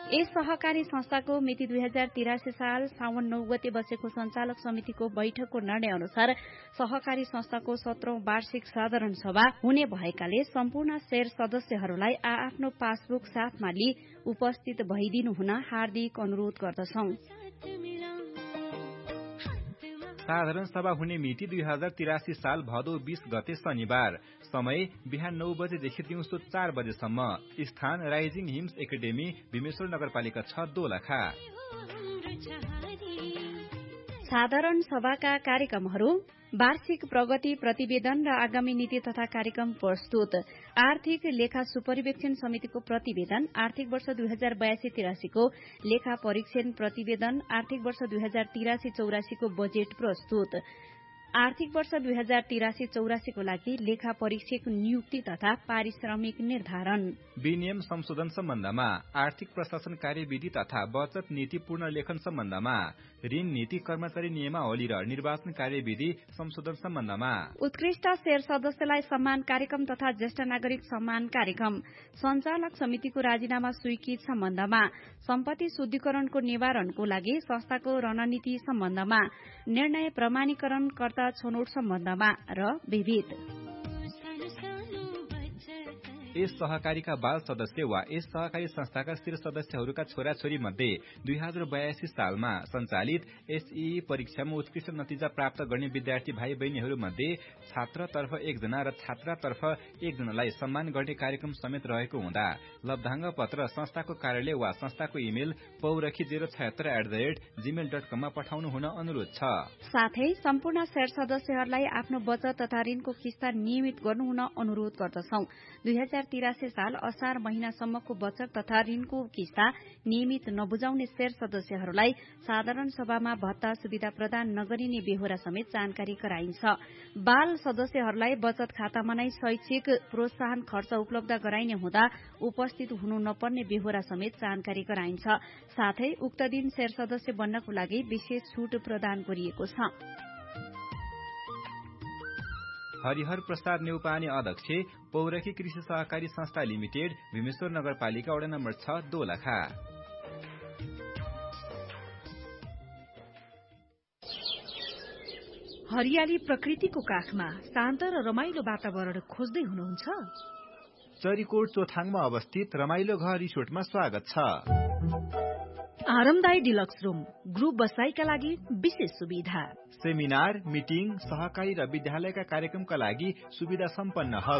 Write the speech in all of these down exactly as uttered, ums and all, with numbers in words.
यस सहकारी संस्थाको मिति दुई हजार तिरासी साल साउन नौ गते बसेको संचालक समितिको बैठकको निर्णय अनुसार सहकारी संस्थाको सत्रौं वार्षिक साधारण सभा हुने भएकाले सम्पूर्ण शेयर सदस्यहरूलाई आ आफ्नो पासबुक साथमा लिई उपस्थित भइदिनु हुन हार्दिक अनुरोध गर्दछौं। साधारण सभा हुने मिति दुई हजार तिरासी साल भदौ बीस गते शनिबार। समय बिहान नौ बजेदेखि दिउँसो चार बजेसम्म। स्थान राइजिङ हिम्स एकाडेमी भीमेश्वर नगरपालिका छ दोलखा। साधारण सभाका कार्यक्रमहरू वार्षिक प्रगति प्रतिवेदन र आगामी नीति तथा कार्यक्रम प्रस्तुत, आर्थिक लेखा सुपरिवेक्षण समितिको प्रतिवेदन, आर्थिक वर्ष दुई हजार बयासी तिरासीको लेखा परीक्षण प्रतिवेदन, आर्थिक वर्ष दुई हजार तिरासी चौरासीको बजेट प्रस्तुत, आर्थिक वर्ष दुई हजार तिरासी चौरासीको लागि लेखा परीक्षक नियुक्ति तथा पारिश्रमिक निर्धारण, विनियम संशोधन सम्बन्धमा, आर्थिक प्रशासन कार्यविधि तथा बचत नीति पूर्ण लेखन सम्बन्धमा, ऋण नीति कर्मचारी नियमावली र निर्वाचन कार्यविधि संशोधन सम्बन्धमा, उत्कृष्ट शेयर सदस्यलाई सम्मान कार्यक्रम तथा ज्येष्ठ नागरिक सम्मान कार्यक्रम, संचालक समितिको राजीनामा स्वीकृत सम्बन्धमा, सम्पत्ति शुद्धिकरणको निवारणको लागि संस्थाको रणनीति सम्बन्धमा, निर्णय प्रमाणीकरण कर्ता छनौट सम्बन्धमा र विविध। यस सहकारीका बाल सदस्य वा यस सहकारी संस्थाका स्थिर सदस्यहरूका छोराछोरी मध्ये दुई हजार बयासी सालमा सञ्चालित एसईई परीक्षामा उत्कृष्ट नतिजा प्राप्त गर्ने विद्यार्थी भाइ बहिनीहरू मध्ये छात्रतर्फ एकजना र छात्रातर्फ एकजनालाई सम्मान गर्ने कार्यक्रम समेत रहेको हुँदा लब्धाङ्ग पत्र संस्थाको कार्यालय वा संस्थाको email पौरखी zero छयत्तर at the rate Gmail dot कममा पठाउनु हुन अनुरोध छ। साथै सम्पूर्ण शेयर सदस्यहरूलाई आफ्नो बचत तथा ऋणको किस्ता नियमित गर्नु हुन अनुरोध गर्दछौं। दुई हजार तिरासी साल असार महिनासम्मको बचत तथा ऋणको किस्ता नियमित नबुझाउने शेयर सदस्यहरूलाई साधारण सभामा भत्ता सुविधा प्रदान नगरिने बेहोरा समेत जानकारी गराइन्छ। बाल सदस्यहरूलाई बचत खातामा नै शैक्षिक प्रोत्साहन खर्च उपलब्ध गराइने हुँदा उपस्थित हुनु नपर्ने बेहोरा समेत जानकारी गराइन्छ। साथै उक्त दिन शेयर सदस्य बन्नको लागि विशेष छूट प्रदान गरिएको छ। हरिहर प्रसाद नेउपाने अध्यक्ष, पौरखी कृषि सहकारी संस्था लिमिटेड, भीमेश्वर नगरपालिका वडा नम्बर छ दोलखा। हरियाली प्रकृतिको काखमा शान्त र रमाइलो वातावरण खोज्दै हुनुहुन्छ? चरीकोट चोथाङमा अवस्थित रमाइलो घर रिसोर्टमा स्वागत छ। आरामदायी डिलक्स रूम, ग्रुप बसाईका लागि विशेष सुविधा, सेमिनार, मिटिङ, सहकारी र विद्यालयका कार्यक्रमका लागि सुविधा सम्पन्न हल,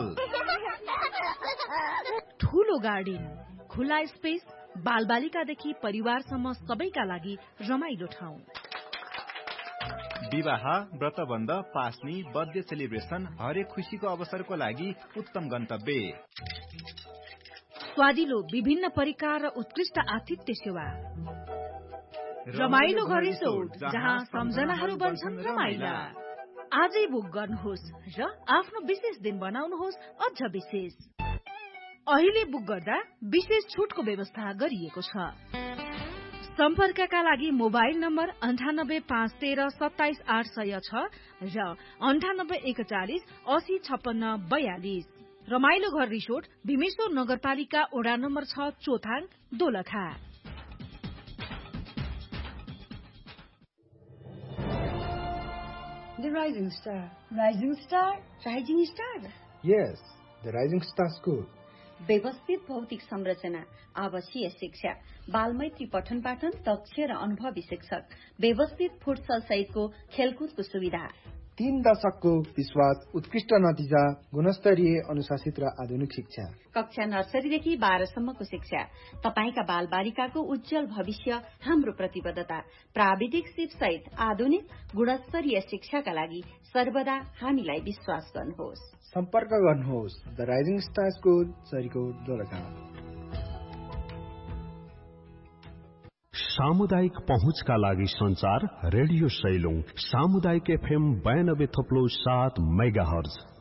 ठूलो गार्डन, खुला स्पेस, बालबालिकादेखि परिवारसम्म सबैका लागि रमाइलो ठाउँ, विवाह, व्रतबन्ध, पास्नी, बर्थडे सेलिब्रेसन, हरेक खुशीको अवसरको लागि उत्तम गन्तव्य, स्वादिलो विभिन्न परिकार र उत्कृष्ट आतिथ्य सेवा, रमाइलो घर रिसोर्ट जहाँ सम्झनाहरू बन्छन् रमाइला। आजै बुक गर्नुहोस् र आफ्नो विशेष दिन बनाउनुहोस् अझ विशेष। अहिले बुक गर्दा विशेष छुटको व्यवस्था गरिएको छ। सम्पर्कका लागि मोबाइल नम्बर अन्ठानब्बे पाँच तेह्र सत्ताइस आठ सय छ र अन्ठानब्बे एकचालिस असी छप्पन्न बयालिस। रमाइलो घर रिसोर्ट, भीमेश्वर नगरपालिका वडा नम्बर छ चोथाङ Dolakha. The Rising Star. Rising Star? Rising Star? Yes, the Rising Star School. व्यवस्थित भौतिक संरचना, आवासीय शिक्षा, बालमैत्री पठन पाठन, दक्ष र अनुभवी शिक्षक, व्यवस्थित फुटसल सहितको खेलकुदको सुविधा, तीन दशकको विश्वास, उत्कृष्ट नतिजा, गुणस्तरीय अनुशासित र आधुनिक शिक्षा, कक्षा नर्सरीदेखि बाह्रसम्मको शिक्षा, तपाईका बाल बालिकाको उज्जवल भविष्य हाम्रो प्रतिबद्धता, प्राविधिक सिप सहित आधुनिक गुणस्तरीय शिक्षाका लागि सर्वदा हामीलाई विश्वास गर्नुहोस्। सम्पर्क गर्नुहोस् the rising star school, Charikot Dolakha. सामुदायिक पहुँचका लागि संचार रेडियो सैलुङ, सामुदायिक एफएम बयानब्बे थप्लो सात मेगा हर्ज।